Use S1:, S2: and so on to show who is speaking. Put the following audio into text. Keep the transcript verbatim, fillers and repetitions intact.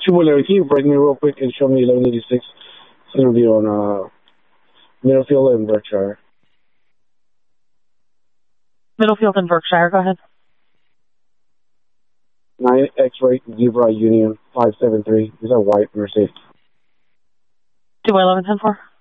S1: Chubula, can you break me real quick and show me eleven eighty-six? It's going to be on uh, Middlefield and Berkshire.
S2: Middlefield and Berkshire, go ahead.
S1: nine X-Ray Zebra Union five seven three. Is that white Mercedes?
S2: two by eleven ten four.